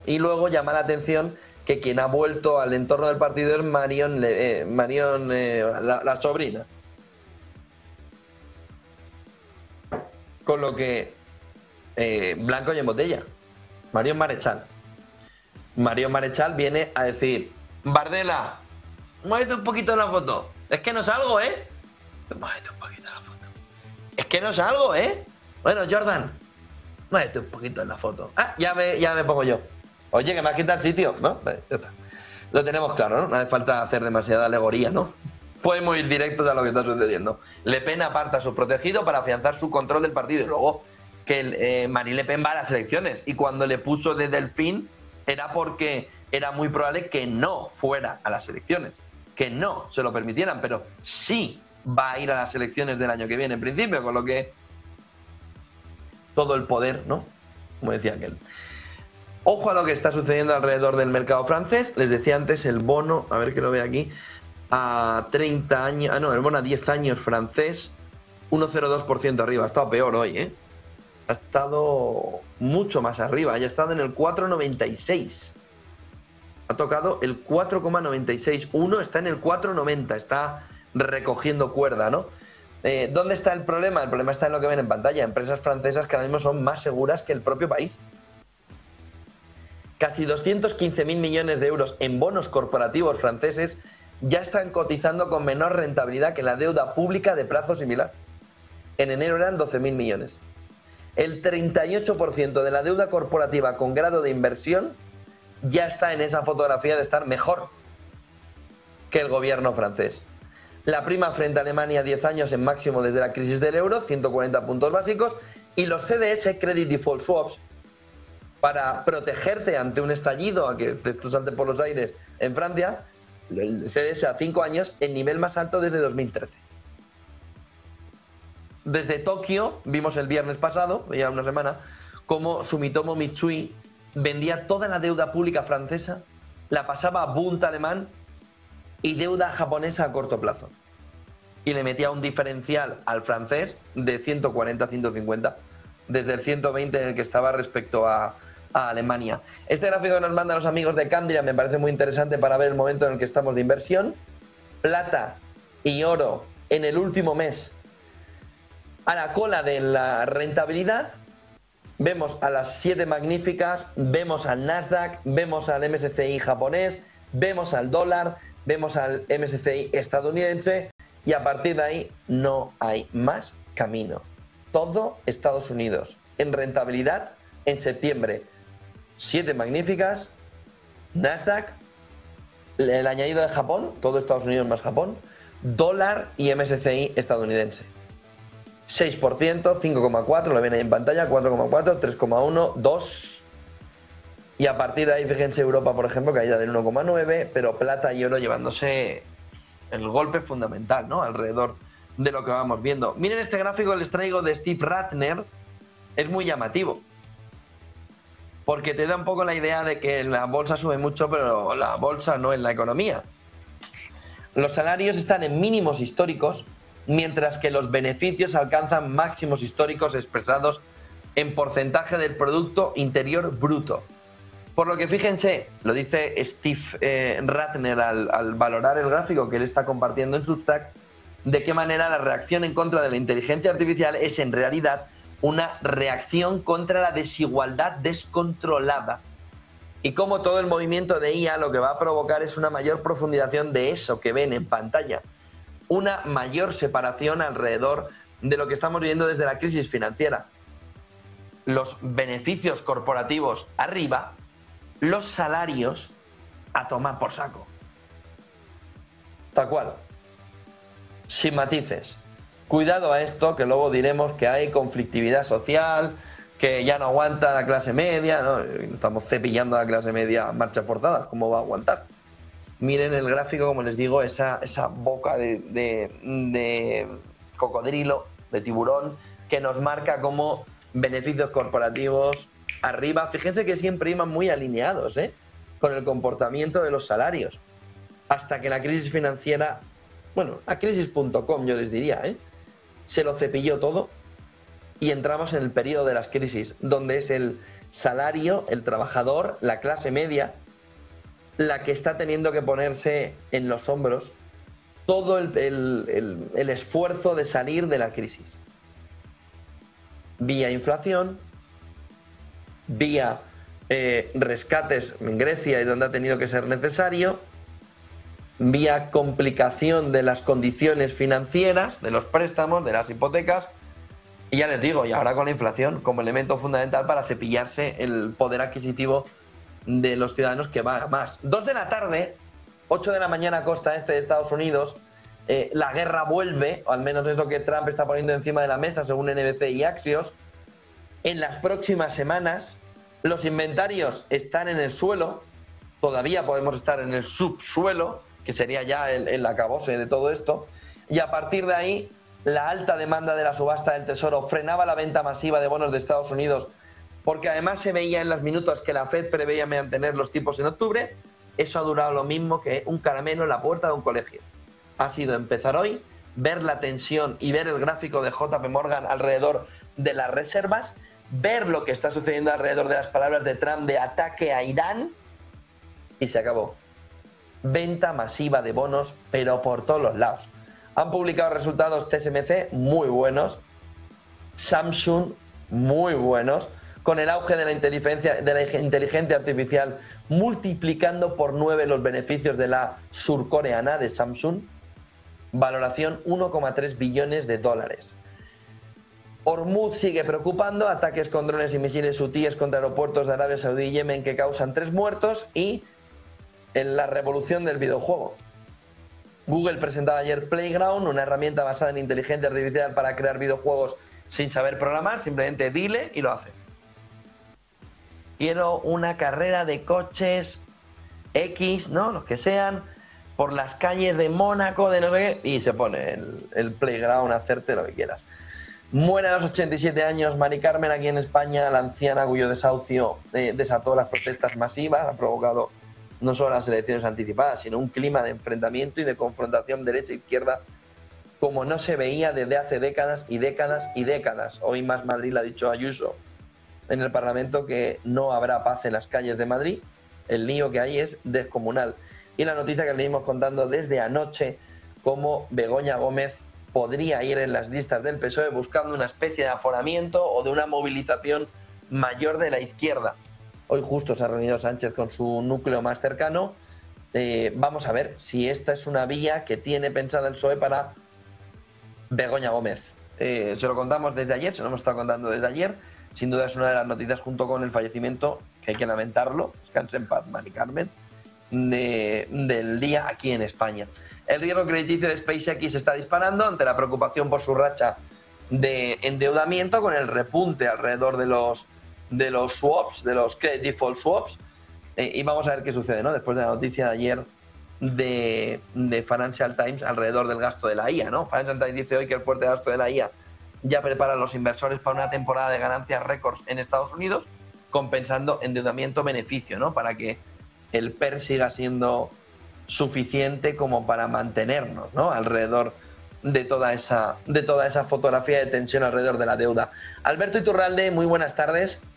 Y luego llama la atención que quien ha vuelto al entorno del partido es Marion, la sobrina. Con lo que blanco y en botella. Marion Marechal. Marion Marechal viene a decir: Bardella, muévete un poquito en la foto. Es que no salgo, ¿eh? Muévete un poquito en la foto. Es que no salgo, ¿eh? Bueno, Jordan, muévete un poquito en la foto. Ah, ya me pongo yo. Oye, que me has quitado el sitio, ¿no? Vale, ya está. Lo tenemos claro, ¿no? No hace falta hacer demasiada alegoría, ¿no? Podemos ir directos a lo que está sucediendo. Le Pen aparta a su protegido para afianzar su control del partido. Y luego que Marine Le Pen va a las elecciones. Y cuando le puso de Delfín era porque era muy probable que no fuera a las elecciones. Que no se lo permitieran, pero sí va a ir a las elecciones del año que viene, en principio. Con lo que todo el poder, ¿no? Como decía aquel. Ojo a lo que está sucediendo alrededor del mercado francés. Les decía antes el bono, a ver que lo veo aquí, a 30 años, el bono a 10 años francés, 1,02% arriba. Ha estado peor hoy, ¿eh? Ha estado mucho más arriba, ya ha estado en el 4,96. Ha tocado el 4,96. Uno está en el 4,90, está recogiendo cuerda, ¿no? ¿Dónde está el problema? El problema está en lo que ven en pantalla. Empresas francesas que ahora mismo son más seguras que el propio país. Casi 215.000 millones de euros en bonos corporativos franceses ya están cotizando con menor rentabilidad que la deuda pública de plazo similar. En enero eran 12.000 millones. El 38% de la deuda corporativa con grado de inversión ya está en esa fotografía de estar mejor que el gobierno francés. La prima frente a Alemania a 10 años en máximo desde la crisis del euro, 140 puntos básicos, y los CDS, Credit Default Swaps, para protegerte ante un estallido, a que esto salte por los aires en Francia, el CDS a 5 años, el nivel más alto desde 2013. Desde Tokio, vimos el viernes pasado, ya una semana, cómo Sumitomo Mitsui vendía toda la deuda pública francesa, la pasaba a Bund alemán y deuda japonesa a corto plazo. Y le metía un diferencial al francés de 140 a 150, desde el 120 en el que estaba respecto a Alemania. Este gráfico que nos mandan los amigos de Candria me parece muy interesante para ver el momento en el que estamos de inversión. Plata y oro en el último mes a la cola de la rentabilidad. Vemos a las 7 magníficas, vemos al Nasdaq, vemos al MSCI japonés, vemos al dólar, vemos al MSCI estadounidense y a partir de ahí no hay más camino. Todo Estados Unidos en rentabilidad en septiembre. 7 magníficas, Nasdaq, el añadido de Japón, todo Estados Unidos más Japón, dólar y MSCI estadounidense. 6%, 5,4, lo ven ahí en pantalla, 4,4, 3,1, 2. Y a partir de ahí, fíjense, Europa, por ejemplo, caída del 1,9, pero plata y oro llevándose el golpe fundamental, ¿no? Alrededor de lo que vamos viendo. Miren este gráfico que les traigo de Steve Ratner, es muy llamativo. Porque te da un poco la idea de que la bolsa sube mucho, pero la bolsa no es la economía. Los salarios están en mínimos históricos, mientras que los beneficios alcanzan máximos históricos expresados en porcentaje del Producto Interior Bruto. Por lo que fíjense, lo dice Steve Ratner al valorar el gráfico que él está compartiendo en Substack, de qué manera la reacción en contra de la inteligencia artificial es en realidad una reacción contra la desigualdad descontrolada. Y cómo todo el movimiento de IA lo que va a provocar es una mayor profundización de eso que ven en pantalla. Una mayor separación alrededor de lo que estamos viviendo desde la crisis financiera. Los beneficios corporativos arriba, los salarios a tomar por saco. Tal cual. Sin matices. Cuidado a esto, que luego diremos que hay conflictividad social, que ya no aguanta la clase media, ¿no? Estamos cepillando a la clase media a marchas forzadas, ¿cómo va a aguantar? Miren el gráfico, como les digo, esa boca de cocodrilo, de tiburón, que nos marca como beneficios corporativos arriba. Fíjense que siempre iban muy alineados, con el comportamiento de los salarios. Hasta que la crisis financiera, bueno, a crisis.com yo les diría, se lo cepilló todo y entramos en el periodo de las crisis, donde es el salario, el trabajador, la clase media, la que está teniendo que ponerse en los hombros todo el esfuerzo de salir de la crisis. Vía inflación, vía rescates en Grecia y donde ha tenido que ser necesario, vía complicación de las condiciones financieras, de los préstamos, de las hipotecas, y ya les digo, y ahora con la inflación como elemento fundamental para cepillarse el poder adquisitivo de los ciudadanos, que va a más. 2 de la tarde, 8 de la mañana costa este de Estados Unidos, la guerra vuelve, o al menos es lo que Trump está poniendo encima de la mesa según NBC y Axios. En las próximas semanas los inventarios están en el suelo, todavía podemos estar en el subsuelo, que sería ya el acabose de todo esto, y a partir de ahí la alta demanda de la subasta del Tesoro frenaba la venta masiva de bonos de Estados Unidos, porque además se veía en los minutos que la Fed preveía mantener los tipos en octubre. Eso ha durado lo mismo que un caramelo en la puerta de un colegio. Ha sido empezar hoy, ver la tensión y ver el gráfico de JP Morgan alrededor de las reservas, ver lo que está sucediendo alrededor de las palabras de Trump de ataque a Irán, y se acabó. Venta masiva de bonos, pero por todos los lados. Han publicado resultados TSMC muy buenos, Samsung muy buenos, con el auge de la inteligencia artificial multiplicando por 9 los beneficios de la surcoreana de Samsung. Valoración 1,3 billones de dólares. Hormuz sigue preocupando, ataques con drones y misiles hutíes contra aeropuertos de Arabia Saudí y Yemen que causan 3 muertos, y en la revolución del videojuego. Google presentaba ayer Playground, una herramienta basada en inteligencia artificial para crear videojuegos sin saber programar, simplemente dile y lo hace. Quiero una carrera de coches X, ¿no? Los que sean, por las calles de Mónaco, de no sé qué, y se pone el Playground a hacerte lo que quieras. Muere a los 87 años Mari Carmen aquí en España, la anciana cuyo desahucio desató las protestas masivas, ha provocado no solo las elecciones anticipadas, sino un clima de enfrentamiento y de confrontación derecha-izquierda como no se veía desde hace décadas y décadas y décadas. Hoy Más Madrid le ha dicho a Ayuso en el Parlamento que no habrá paz en las calles de Madrid. El lío que hay es descomunal. Y la noticia que venimos contando desde anoche, como Begoña Gómez podría ir en las listas del PSOE buscando una especie de aforamiento o de una movilización mayor de la izquierda. Hoy justo se ha reunido Sánchez con su núcleo más cercano. Vamos a ver si esta es una vía que tiene pensada el PSOE para Begoña Gómez. Se lo contamos desde ayer, se lo hemos estado contando desde ayer. Sin duda es una de las noticias, junto con el fallecimiento, que hay que lamentarlo, descanse en paz, Mari Carmen, del día aquí en España. El riesgo crediticio de SpaceX está disparando ante la preocupación por su racha de endeudamiento, con el repunte alrededor de los swaps, de los credit default swaps, y vamos a ver qué sucede, ¿no? Después de la noticia de ayer de Financial Times alrededor del gasto de la IA, ¿no? Financial Times dice hoy que el fuerte gasto de la IA ya prepara a los inversores para una temporada de ganancias récords en Estados Unidos, compensando endeudamiento-beneficio, ¿no? Para que el PER siga siendo suficiente como para mantenernos, ¿no? Alrededor de toda esa fotografía de tensión alrededor de la deuda. Alberto Iturralde, muy buenas tardes.